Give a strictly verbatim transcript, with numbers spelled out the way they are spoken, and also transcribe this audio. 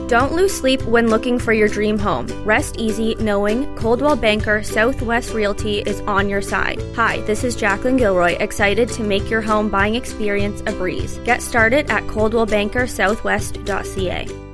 Don't lose sleep when looking for your dream home. Rest easy knowing Coldwell Banker Southwest Realty is on your side. Hi, this is Jacqueline Gilroy, excited to make your home buying experience a breeze. Get started at coldwell banker southwest dot c a.